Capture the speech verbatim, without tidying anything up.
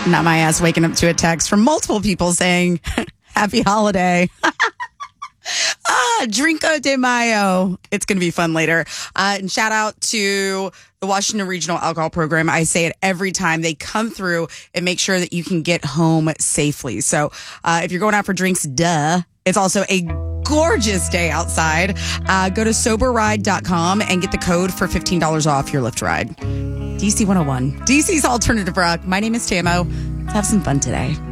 Not my ass waking up to a text from multiple people saying, happy holiday. ah, Drinko de Mayo. It's going to be fun later. Uh, and shout out to the Washington Regional Alcohol Program. I say it every time they come through and make sure that you can get home safely. So uh, if you're going out for drinks, duh. It's also a gorgeous day outside. Uh, go to sober ride dot com and get the code for fifteen dollars off your Lyft ride. D C one oh one, D C's Alternative Rock. My name is Tamo. Let's have some fun today.